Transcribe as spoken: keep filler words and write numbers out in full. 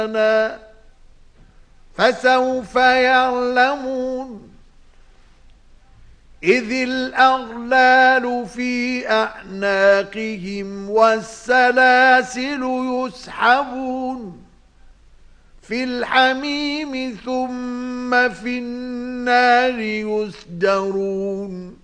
فسوف يعلمون إذ الأغلال في أعناقهم والسلاسل يسحبون في الحميم ثم في النار يسجرون